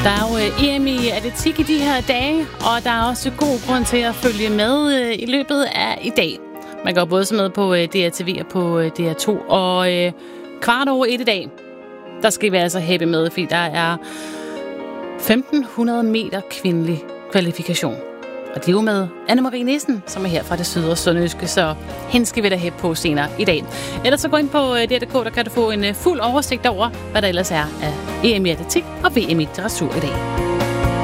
Der er jo EM i atletik i de her dage, og der er også god grund til at følge med i løbet af i dag. Man kan jo både se med på DRTV og på DR2, og 1:15 i dag, der skal vi altså happy med, fordi der er 1500 meter kvindelig kvalifikation. Og det er jo med Anne-Marie Nissen, som er her fra det syd- og sønderjyske, så hende skal vi da have på senere i dag. Ellers så gå ind på DR.dk, der kan du få en fuld oversigt over, hvad der ellers er af EM i atletik og VM i litteratur i dag.